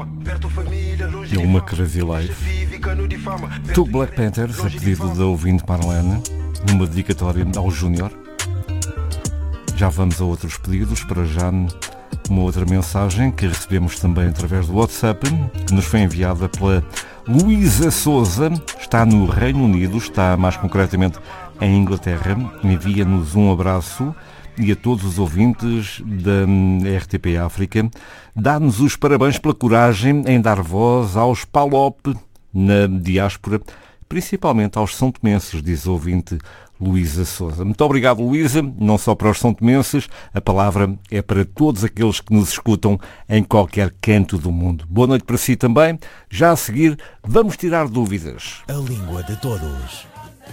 e uma Crazy Life. Two Black Panthers, a pedido da ouvinte Marlene, numa dedicatória ao Júnior. Já vamos a outros pedidos, para já uma outra mensagem que recebemos também através do WhatsApp, que nos foi enviada pela Luísa Souza, está no Reino Unido, está mais concretamente em Inglaterra, envia-nos um abraço e a todos os ouvintes da RTP África, dá-nos os parabéns pela coragem em dar voz aos PALOP na diáspora, principalmente aos são tomenses, diz o ouvinte Luísa Souza. Muito obrigado, Luísa, não só para os são tomenses, a palavra é para todos aqueles que nos escutam em qualquer canto do mundo. Boa noite para si também. Já a seguir, vamos tirar dúvidas. A língua de todos.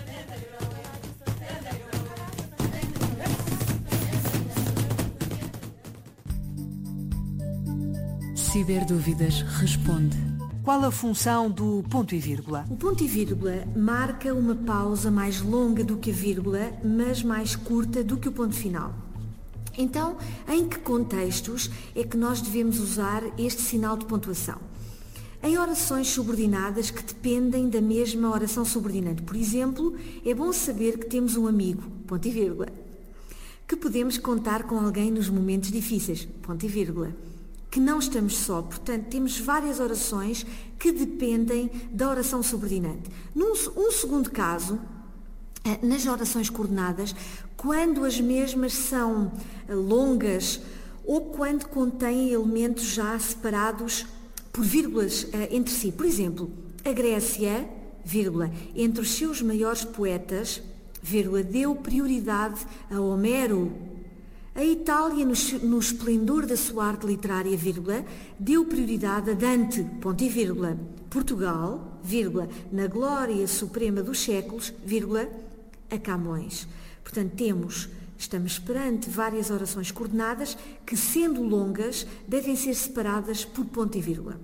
Ciberdúvidas responde. Qual a função do ponto e vírgula? O ponto e vírgula marca uma pausa mais longa do que a vírgula, mas mais curta do que o ponto final. Então, em que contextos é que nós devemos usar este sinal de pontuação? Em orações subordinadas que dependem da mesma oração subordinante. Por exemplo, é bom saber que temos um amigo, ponto e vírgula, que podemos contar com alguém nos momentos difíceis, ponto e vírgula, que não estamos só. Portanto, temos várias orações que dependem da oração subordinante. Um segundo caso, nas orações coordenadas, quando as mesmas são longas ou quando contêm elementos já separados por vírgulas entre si. Por exemplo, a Grécia, vírgula, entre os seus maiores poetas, vírgula, deu prioridade a Homero. A Itália, no esplendor da sua arte literária, vírgula, deu prioridade a Dante, ponto e vírgula. Portugal, vírgula, na glória suprema dos séculos, vírgula, a Camões. Portanto, estamos perante várias orações coordenadas que, sendo longas, devem ser separadas por ponto e vírgula.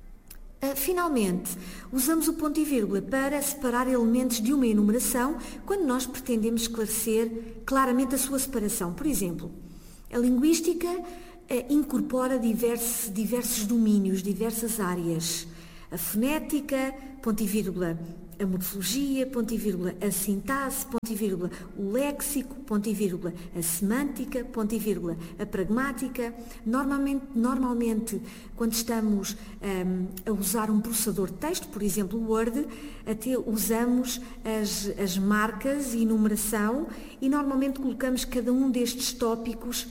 Finalmente, usamos o ponto e vírgula para separar elementos de uma enumeração quando nós pretendemos esclarecer claramente a sua separação. Por exemplo, a linguística incorpora diversos domínios, diversas áreas. A fonética, ponto e vírgula, a morfologia, ponto e vírgula, a sintaxe, ponto e vírgula, o léxico, ponto e vírgula, a semântica, ponto e vírgula, a pragmática. Normalmente quando estamos a usar um processador de texto, por exemplo o Word, até usamos as marcas e numeração e normalmente colocamos cada um destes tópicos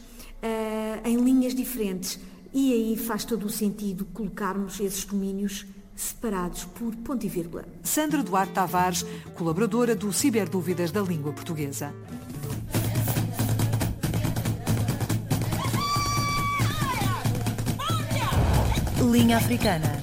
em linhas diferentes. E aí faz todo o sentido colocarmos esses domínios separados por ponto e vírgula. Sandra Duarte Tavares, colaboradora do Ciberdúvidas da Língua Portuguesa. Linha Africana.